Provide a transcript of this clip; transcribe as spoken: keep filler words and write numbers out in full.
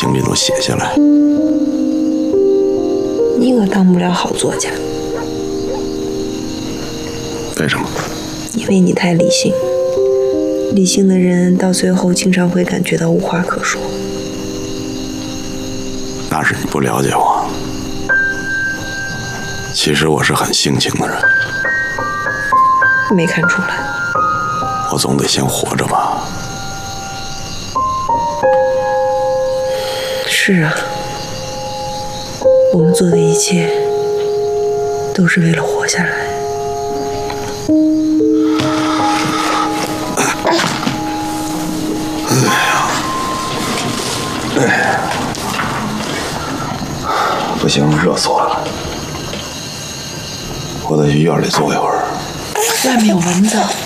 经历都写下来。 你可当不了好作家。 为什么？ 因为你太理性。理性的人到最后经常会感觉到无话可说。 那是你不了解我。其实我是很性情的人。 没看出来。 我总得先活着吧。 是啊，我们做的一切都是为了活下来。 哎呀，哎呀，不行，热死我了，我得去院里坐一会儿。 外面有蚊子。